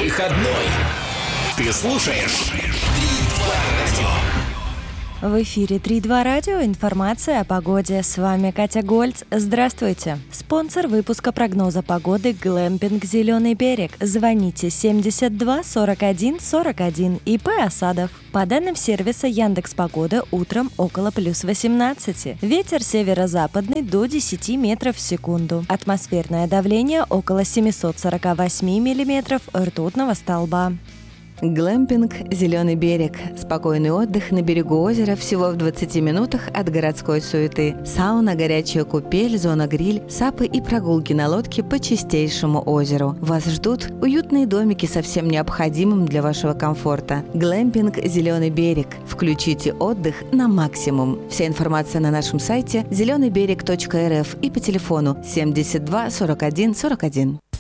Выходной. Ты слушаешь 3-2 радио. В эфире 3-2 радио. Информация о погоде. С вами Катя Гольц. Здравствуйте. Спонсор выпуска прогноза погоды «Глэмпинг Зеленый берег». Звоните 72 41 41. ИП Осадов. По данным сервиса Яндекс.Погода, утром около плюс 18. Ветер северо-западный до 10 метров в секунду. Атмосферное давление около 748 миллиметров ртутного столба. Глэмпинг «Зеленый берег». Спокойный отдых на берегу озера всего в 20 минутах от городской суеты. Сауна, горячая купель, зона-гриль, сапы и прогулки на лодке по чистейшему озеру. Вас ждут уютные домики со всем необходимым для вашего комфорта. Глэмпинг «Зеленый берег». Включите отдых на максимум. Вся информация на нашем сайте zelenybерег.рф и по телефону 72 41 41.